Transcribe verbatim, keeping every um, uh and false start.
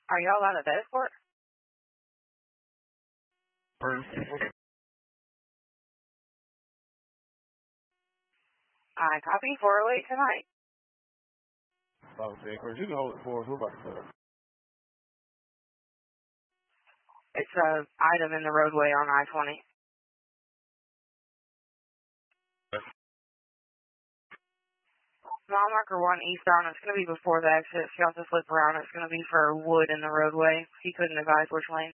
Are y'all out of Bedford? I copy four oh eight tonight. Okay, Chris, you can hold it for us. We're about to set up. It's a item in the roadway on I twenty. Mile marker one eastbound. It's going to be before the exit. If you have to flip around, it's going to be for wood in the roadway. He couldn't advise which lane.